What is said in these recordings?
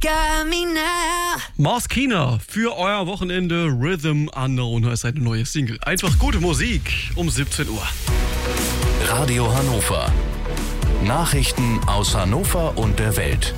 Mars Keener für euer Wochenende. Rhythm Unknown ist eine neue Single. Einfach gute Musik um 17 Uhr. Radio Hannover. Nachrichten aus Hannover und der Welt.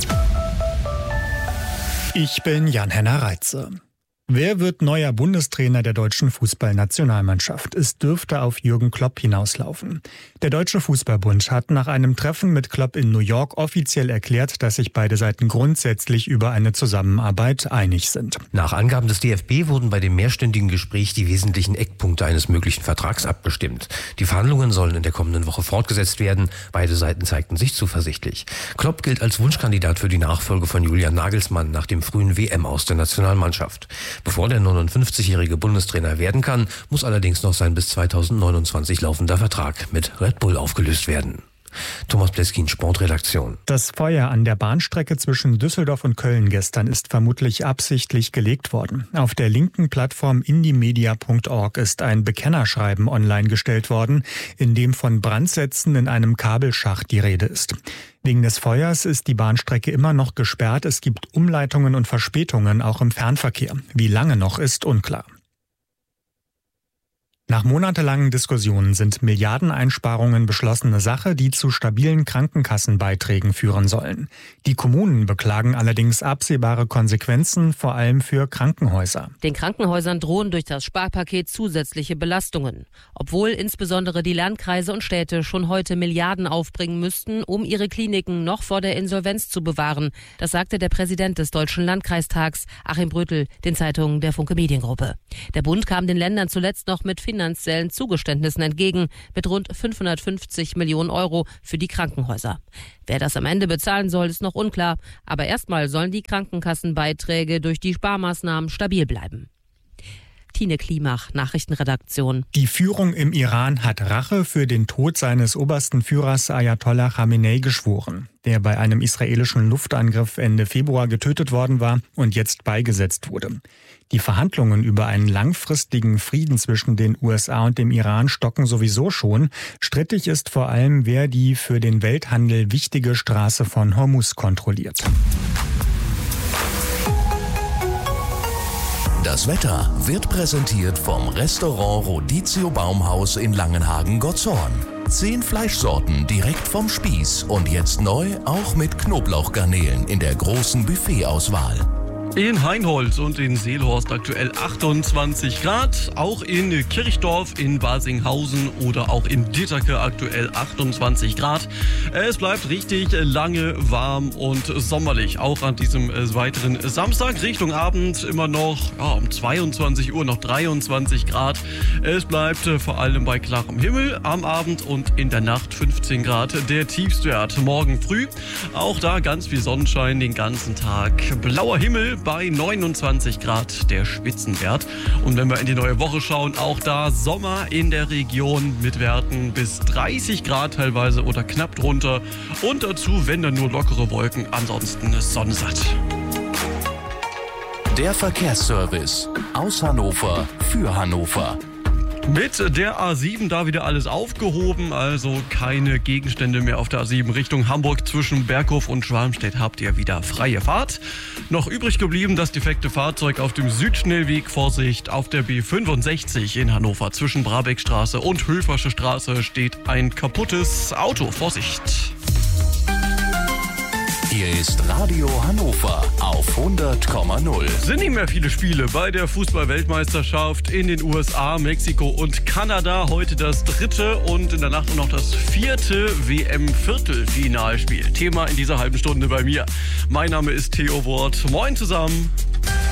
Ich bin Jan-Henner Reitze. Wer wird neuer Bundestrainer der deutschen Fußballnationalmannschaft? Es dürfte auf Jürgen Klopp hinauslaufen. Der Deutsche Fußballbund hat nach einem Treffen mit Klopp in New York offiziell erklärt, dass sich beide Seiten grundsätzlich über eine Zusammenarbeit einig sind. Nach Angaben des DFB wurden bei dem mehrstündigen Gespräch die wesentlichen Eckpunkte eines möglichen Vertrags abgestimmt. Die Verhandlungen sollen in der kommenden Woche fortgesetzt werden. Beide Seiten zeigten sich zuversichtlich. Klopp gilt als Wunschkandidat für die Nachfolge von Julian Nagelsmann nach dem frühen WM-Aus der Nationalmannschaft. Bevor der 59-jährige Bundestrainer werden kann, muss allerdings noch sein bis 2029 laufender Vertrag mit Red Bull aufgelöst werden. Thomas Pleskin, Sportredaktion. Das Feuer an der Bahnstrecke zwischen Düsseldorf und Köln gestern ist vermutlich absichtlich gelegt worden. Auf der linken Plattform indiemedia.org ist ein Bekennerschreiben online gestellt worden, in dem von Brandsätzen in einem Kabelschacht die Rede ist. Wegen des Feuers ist die Bahnstrecke immer noch gesperrt. Es gibt Umleitungen und Verspätungen auch im Fernverkehr. Wie lange noch, ist unklar. Nach monatelangen Diskussionen sind Milliardeneinsparungen beschlossene Sache, die zu stabilen Krankenkassenbeiträgen führen sollen. Die Kommunen beklagen allerdings absehbare Konsequenzen, vor allem für Krankenhäuser. Den Krankenhäusern drohen durch das Sparpaket zusätzliche Belastungen. Obwohl insbesondere die Landkreise und Städte schon heute Milliarden aufbringen müssten, um ihre Kliniken noch vor der Insolvenz zu bewahren. Das sagte der Präsident des Deutschen Landkreistags, Achim Brötel, den Zeitungen der Funke Mediengruppe. Der Bund kam den Ländern zuletzt noch mit finanziellen Zugeständnissen entgegen, mit rund 550 Millionen Euro für die Krankenhäuser. Wer das am Ende bezahlen soll, ist noch unklar. Aber erstmal sollen die Krankenkassenbeiträge durch die Sparmaßnahmen stabil bleiben. Tine Klimach, Nachrichtenredaktion. Die Führung im Iran hat Rache für den Tod seines obersten Führers Ayatollah Khamenei geschworen, der bei einem israelischen Luftangriff Ende Februar getötet worden war und jetzt beigesetzt wurde. Die Verhandlungen über einen langfristigen Frieden zwischen den USA und dem Iran stocken sowieso schon. Strittig ist vor allem, wer die für den Welthandel wichtige Straße von Hormuz kontrolliert. Das Wetter wird präsentiert vom Restaurant Rodizio Baumhaus in Langenhagen-Gottshorn. 10 Fleischsorten direkt vom Spieß und jetzt neu auch mit Knoblauchgarnelen in der großen Buffetauswahl. In Heinholz und in Seelhorst aktuell 28 Grad, auch in Kirchdorf, in Basinghausen oder auch in Ditterke aktuell 28 Grad. Es bleibt richtig lange warm und sommerlich, auch an diesem weiteren Samstag. Richtung Abend immer noch um 22 Uhr noch 23 Grad. Es bleibt vor allem bei klarem Himmel am Abend und in der Nacht 15 Grad der Tiefstwert. Morgen früh auch da ganz viel Sonnenschein den ganzen Tag. Blauer Himmel bei 29 Grad der Spitzenwert. Und wenn wir in die neue Woche schauen, auch da Sommer in der Region mit Werten bis 30 Grad teilweise oder knapp drunter. Und dazu, wenn dann nur lockere Wolken, ansonsten sonnensatt. Der Verkehrsservice aus Hannover für Hannover. Mit der A7 da wieder alles aufgehoben, also keine Gegenstände mehr auf der A7 Richtung Hamburg. Zwischen Berghof und Schwalmstedt habt ihr wieder freie Fahrt. Noch übrig geblieben das defekte Fahrzeug auf dem Südschnellweg. Vorsicht, auf der B65 in Hannover zwischen Brabeckstraße und Höfersche Straße steht ein kaputtes Auto. Vorsicht! Hier ist Radio Hannover auf 100,0. Sind nicht mehr viele Spiele bei der Fußball-Weltmeisterschaft in den USA, Mexiko und Kanada. Heute das 3. und in der Nacht noch das 4. WM-Viertelfinalspiel. Thema in dieser halben Stunde bei mir. Mein Name ist Theo Wort. Moin zusammen.